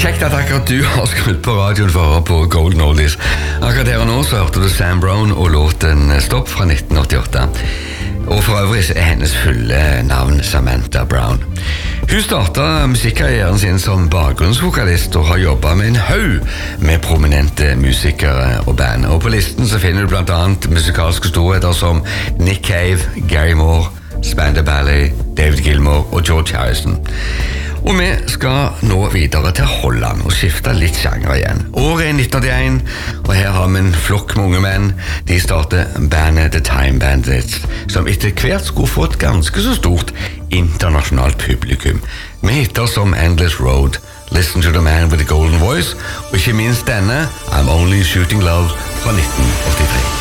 Kjekt at akkurat du har skrudd på radioen for å høre på Golden Oldies. Akkurat her og nå så hørte du Sam Brown og låten Stopp fra 1988. Og for øvrig er hennes fulle navn Samantha Brown. Hun startet musikkarrieren sin som bakgrunnsvokalist og har jobbet med en haug med prominente musikere og band. Og på listen så finner du blant annet musikalske storheter som Nick Cave, Gary Moore, Spandau Ballet, David Gilmour og George Harrison. Og vi skal nå videre til Holland og skifte litt sjanger igjen. Året er 1981, og her har vi en flokk med unge menn. De starter bandet The Time Bandits, som etter hvert skulle få et ganske så stort internasjonalt publikum. Med hitter som Endless Road, Listen to the Man with the Golden Voice, og ikke minst denne I'm Only Shooting Love fra 1983.